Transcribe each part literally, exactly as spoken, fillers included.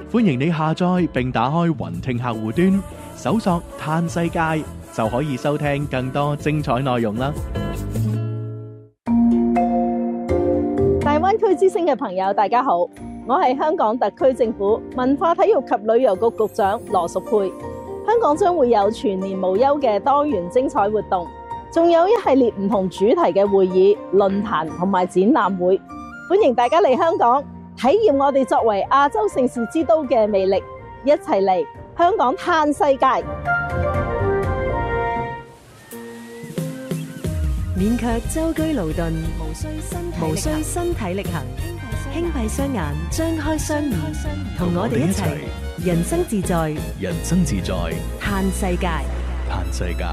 歡迎你下載並打開雲聽客戶端，搜索嘆世界就可以收聽更多精彩內容啦。 大灣區之聲嘅朋友，大家好，我係香港特區政府文化體育及旅遊局局長羅淑佩。香港將會有全年無休嘅多元精彩活動，仲有一系列唔同主題嘅會議、論壇同埋展覽會，歡迎大家嚟香港體驗我哋作為亞洲盛事之都嘅魅力，一齊嚟香港嘆世界。 免卻舟車勞頓， 無需身體無需身體力行，輕閉雙眼，張開雙耳，同我哋一齊人生自在， 人生自在， 嘆世界， 嘆世界。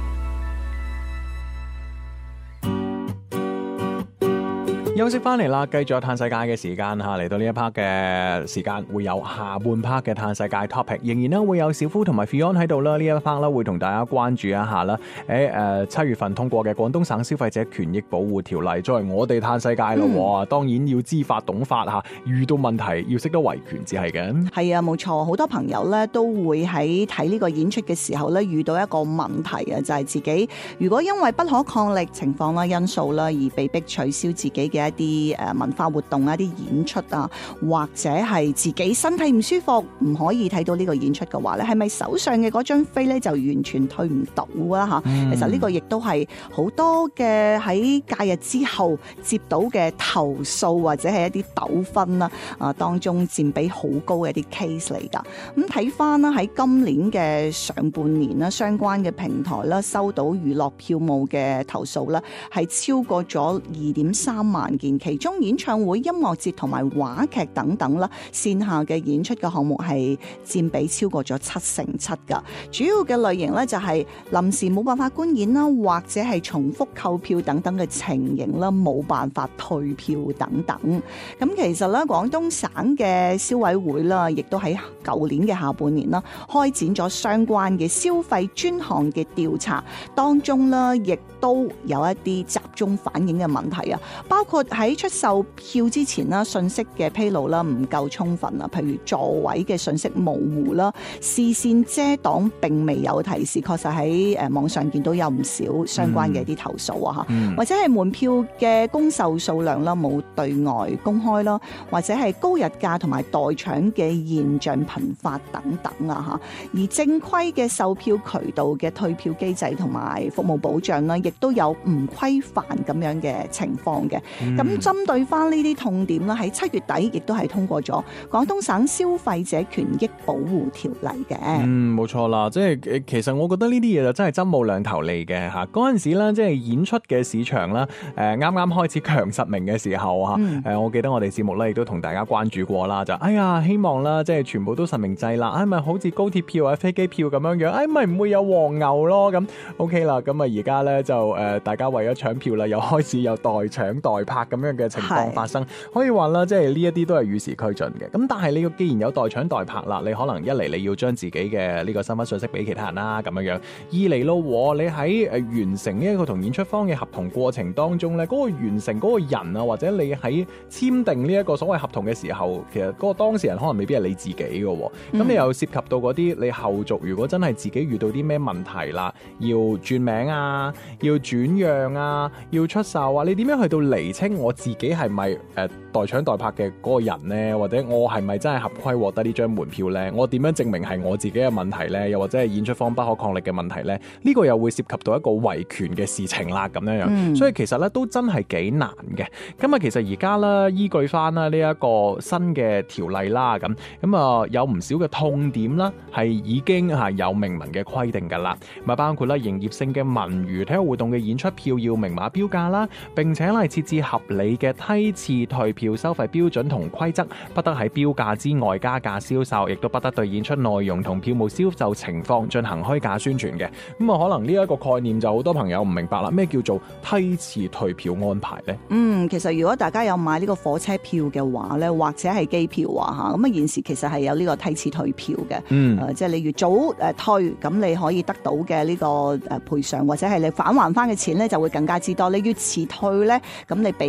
休息翻嚟啦，繼續有嘆世界嘅時間吓，嚟到呢一 part 嘅時間會有下半 part 嘅嘆世界 topic， 仍然咧會有小夫同埋 Fion 喺度啦。呢一 part 咧會同大家關注一下啦。喺誒七月份通過嘅廣東省消費者權益保護條例，作為我哋嘆世界咯，嗯、當然要知法懂法吓，遇到問題要識得維權至係嘅。 係啊，冇錯，好多朋友咧都會喺睇呢個演出嘅時候咧遇到一個問題啊，就係、是、自己如果因為不可抗力情況啦、因素啦而被迫取消自己嘅一啲誒文化活動啊、啲演出啊，或者係自己身體唔舒服唔可以睇到呢個演出嘅話咧，係咪手上嘅嗰張飛咧就完全退唔到啦吓？嗯、其實呢個亦都係好多嘅喺假日之後接到嘅投訴或者係一啲糾紛啦啊當中佔比好高嘅一啲 case 嚟噶。咁睇翻啦，喺今年嘅上半年啦，相關嘅平台啦收到娛樂票務嘅投訴啦，係超過咗二點三萬件，其中演唱會、音樂節同埋話劇等等啦，線下嘅演出嘅項目係佔比超過咗七成七噶。主要嘅類型咧就係臨時冇辦法觀演啦，或者係重複購票等等嘅情形啦，冇辦法退票等等。咁其實咧，廣東省嘅消委會啦，亦都喺舊年嘅下半年啦，開展咗相關嘅消費專項嘅調查，當中咧亦都有一啲集中反映嘅問題啊，包括喺出售票之前啦，信息嘅披露啦唔夠充分啊，譬如座位嘅信息模糊啦，視線遮擋並未有提示，確實喺誒網上見到有唔少相關嘅一啲投訴啊嚇，嗯、或者係門票嘅公售數量啦冇對外公開啦，或者係高日價同埋代搶嘅現象頻發等等啊嚇，而正規嘅售票渠道嘅退票機制同埋服務保障啦，亦都有唔規範咁樣嘅情況嘅。咁、嗯、針對翻呢啲痛點啦，喺七月底亦都係通過咗廣東省消費者權益保護條例嘅。 嗯，冇錯啦，即係其實我覺得呢啲嘢就真係針無兩頭利嘅嚇。嗰陣時咧，即係演出嘅市場啦，誒啱啱開始強實名嘅時候嚇，誒、嗯呃、我記得我哋節目咧亦都同大家關注過啦，就哎呀希望啦，即係全部都實名制啦，係咪好似高鐵票啊、飛機票咁樣樣，哎咪唔會有黃牛咯咁 OK 啦，咁啊而家咧就誒、呃、大家為咗搶票啦，又開始有代搶代拍咁樣嘅情況發生，可以話啦，即係呢一啲都係與時俱進嘅。咁但係你既然有代搶代拍啦，你可能一嚟你要將自己嘅呢個身份信息俾其他人啦，咁樣樣；二嚟咯，你喺誒完成呢一個同演出方嘅合同過程當中咧，嗰、嗰個完成嗰個人啊，或者你喺簽訂呢一個所謂合同嘅時候，其實嗰個當事人可能未必係你自己嘅。咁、嗯、你又涉及到嗰啲你後續，如果真係自己遇到啲咩問題啦，要轉名啊，要轉讓啊，要出售啊，你點樣去到釐清我自己係咪誒代搶代拍嘅嗰個人呢？或者我係咪真係合規獲得呢張門票呢？我點樣證明係我自己嘅問題呢？又或者係演出方不可抗力嘅問題呢？呢、呢個又會涉及到一個維權嘅事情啦，咁樣樣。嗯、所以其實咧都真係幾難嘅。咁啊，其實而家咧依據翻啦呢一個新嘅條例啦，咁咁啊有唔少嘅痛點啦，係已經係有明文嘅規定㗎啦。咪包括啦營業性嘅文娛體育活動嘅演出票要明碼標價啦，並且係設置合理嘅梯次退票收費標準同規則，不得喺標價之外加價銷售，亦都不得對演出內容同票務銷售情況進行虛假宣傳嘅。咁啊，可能呢一個概念就好多朋友唔明白啦。咩叫做梯次退票安排呢？ 嗯，其實如果大家有買呢個火車票嘅話咧，或者係機票啊嚇，咁啊現時其實係有呢個梯次退票嘅。嗯，呃、即係你越早誒退，咁你可以得到嘅呢個誒賠償或者係你返還翻嘅錢咧就會更加之多。你越遲退咧，咁你俾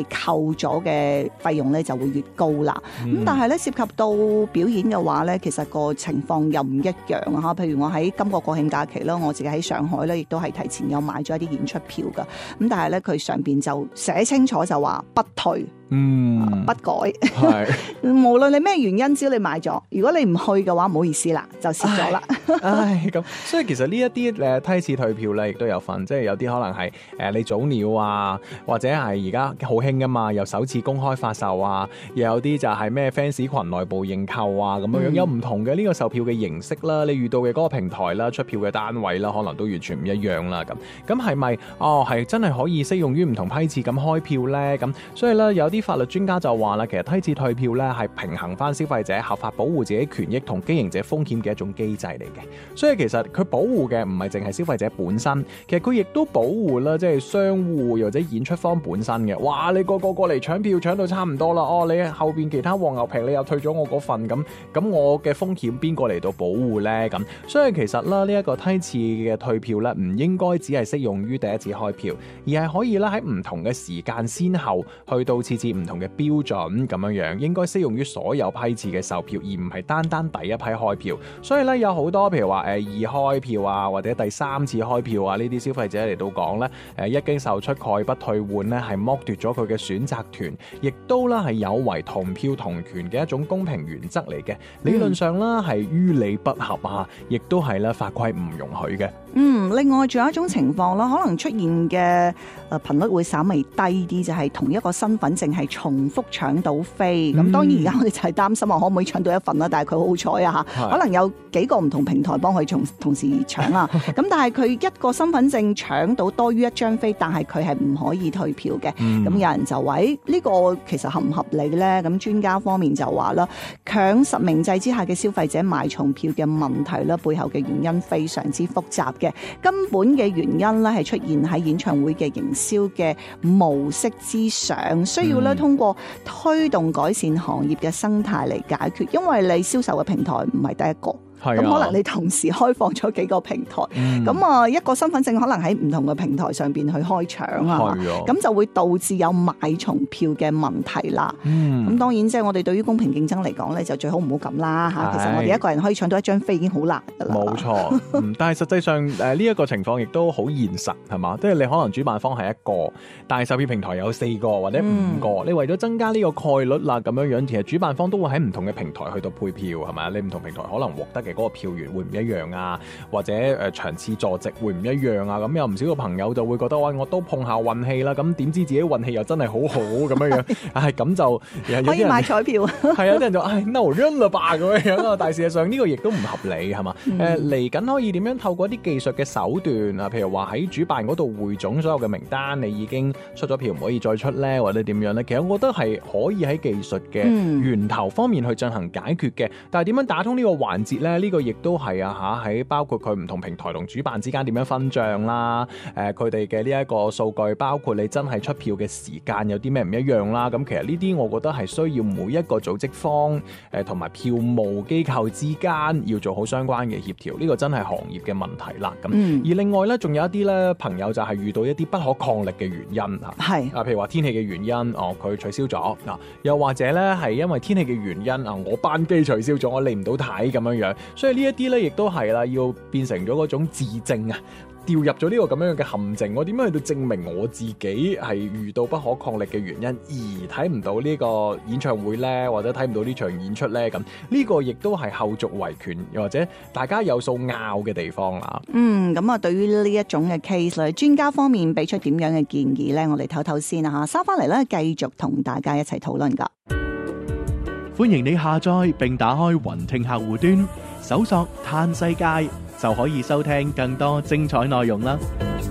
被扣咗嘅費用咧就會越高啦。咁、 嗯、 但係咧涉及到表演嘅話咧，其實個情況又唔一樣啊！嚇，譬如我喺今個國慶假期啦，我自己喺上海咧，亦都係提前有買咗一啲演出票㗎。咁但係咧，佢上邊就寫清楚就話不退。 嗯， 不改， 係無論你咩原因，只要你買咗，如果你唔去嘅話，唔好意思啦，就蝕咗啦。 唉，咁所以其實呢一啲誒梯次退票咧，亦都有分，即係有啲可能係誒、呃、你早鳥啊，或者係而家好興噶嘛，又首次公開發售啊，又有啲就係咩 fans 群內部認購啊，咁樣樣、嗯、有唔同嘅呢個售票嘅形式啦，你遇到嘅嗰個平台啦、出票嘅單位啦，可能都完全唔一樣啦。咁咁係咪哦係真係可以適用於唔同批次咁開票咧？咁所以咧有啲法律專家就話啦，其實梯次退票咧係平衡翻消費者合法保護自己權益同經營者風險嘅一種機制嚟嘅。所以其實佢保護嘅唔係淨係消費者本身，其實佢亦都保護啦，即係商戶或者演出方本身嘅。哇！你個個過嚟搶票搶到差唔多啦，哦，你後邊其他黃牛平，你又退咗我嗰份，咁咁我嘅風險邊個嚟到保護呢？咁所以其實啦，呢一個梯次嘅退票咧，唔應該只係適用於第一次開票，而係可以啦喺唔同嘅時間先後去到設置唔同嘅標準咁樣樣，應該適用於所有批次嘅售票，而唔係單單第一批開票。所以咧有好多譬如話誒二開票啊，或者第三次開票啊，呢啲消費者嚟到講咧，誒一經售出概不退換咧，係剝奪咗佢嘅選擇權，亦都啦係有違同票同權嘅一種公平原則嚟嘅。理論上啦係於理不合啊，亦都係咧法規唔容許嘅。 嗯，另外仲有一種情況啦，可能出現嘅誒頻率會稍微低啲，就係、是、同一個身份證係重複搶到飛。咁、嗯、當然而家我哋就係擔心話可唔可以搶到一份啦，但係佢好彩啊嚇，可能有幾個唔同平台幫佢同同時搶啊。咁但係佢一個身份證搶到多於一張飛，但係佢係唔可以退票嘅。咁、嗯、有人就話呢、這個其實合唔合理咧？咁專家方面就話啦，強實名制之下嘅消費者買重票嘅問題咧，背後嘅原因非常之複雜嘅。根本嘅原因咧係出現喺演唱會嘅營銷嘅模式之上，需要咧通過推動改善行業嘅生態嚟解決，因為你銷售嘅平台唔係第一個。咁可能你同時開放咗幾個平台，咁啊、嗯、一個身份證可能喺唔同嘅平台上邊去開搶啊，咁就會導致有買重票嘅問題啦。咁、嗯、當然即係我哋對於公平競爭嚟講咧，就最好唔好咁啦嚇。其實我哋一個人可以搶到一張飛已經好難噶啦。冇錯， 嗯、但係實際上誒呢一個情況亦都好現實係嘛？即係你可能主辦方係一個，但係售票平台有四個或者五個，嗯、你為咗增加呢個概率啦咁樣樣，其實主辦方都會喺唔同嘅平台去到配票係咪？你唔同平台可能獲得嘅嗰個票源會唔一樣啊，或者誒、呃、場次坐席會唔一樣啊，咁有唔少個朋友就會覺得喂，我都碰下運氣啦，咁點知自己運氣又真係好好咁樣樣，唉咁就可以買彩票， 係啊，啲人就唉 no run 啦吧咁樣樣啊，但係事實上呢個亦都唔合理係嘛？誒嚟緊可以點樣透過一啲技術嘅手段啊，譬如話喺主辦嗰度匯總所有嘅名單，你已經出咗票唔可以再出咧，或者點樣咧？其實我覺得係可以喺技術嘅源頭方面去進行解決嘅，但係點樣打通呢個環節咧？呢、呢個亦都係啊嚇，喺包括佢唔同平台同主辦之間點樣分賬啦，誒佢哋嘅呢一個數據，包括你真係出票嘅時間有啲咩唔一樣啦。咁其實呢啲我覺得係需要每一個組織方誒同埋票務機構之間要做好相關嘅協調，呢、呢個真係行業嘅問題啦。咁、嗯、而另外咧，仲有一啲咧朋友就係遇到一啲不可抗力嘅原因嚇，係啊，譬如話天氣嘅原因，哦佢取消咗嗱，又或者咧係因為天氣嘅原因啊，我班機取消咗，我嚟唔到睇咁樣樣，所以呢一啲咧亦都係啦，要變成咗嗰種自證啊，掉入咗呢個咁樣嘅陷阱。我點樣去到證明我自己係遇到不可抗力嘅原因而睇唔到呢個演唱會咧，或者睇唔到呢場演出咧？咁呢個亦都係後續維權，又或者大家有數拗嘅地方啦。嗯，咁啊，對於呢一種嘅 case 咧，專家方面俾出點樣嘅建議咧？我哋唞唞先啊嚇，收翻嚟咧繼續同大家一齊討論噶。歡迎你下載並打開雲聽客戶端，搜索嘆世界，就可以收聽更多精彩內容啦！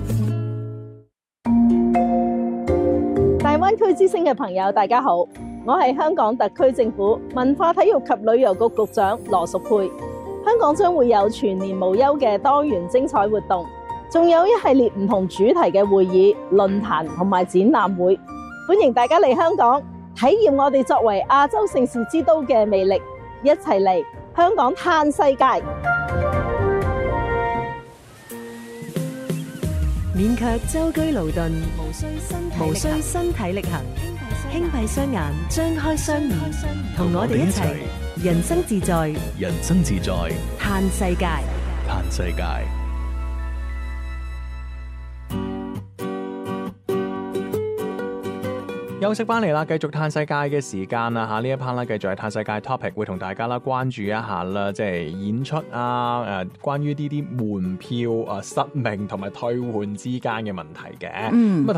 大灣區之聲嘅朋友，大家好，我係香港特區政府文化體育及旅遊局局長羅淑佩。香港將會有全年無休嘅多元精彩活動，仲有一系列唔同主題嘅會議、論壇同埋展覽會，歡迎大家嚟香港體驗我哋作為亞洲盛事之都嘅魅力，一齊嚟香港嘆世界。 免卻舟車勞頓，無需身體力行。 輕閉雙眼，張開雙耳，同我哋一齊人生自在， 人生自在， 嘆世界。 嘆世界。休息翻嚟啦，繼續嘆世界嘅時間啦嚇，呢一 part 啦，繼續係嘆世界 topic，會同大家啦關注一下啦，即係演出啊，誒，關於呢啲門票啊失明同埋退換之間嘅問題嘅。嗯，咁啊